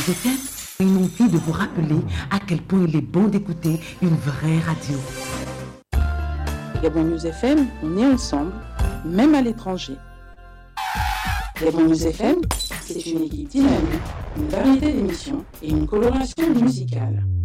FM, une envie de vous rappeler à quel point il est bon d'écouter une vraie radio. Gabon News FM, on est ensemble, même à l'étranger. Gabon News FM, c'est une équipe dynamique, une variété d'émissions et une coloration musicale.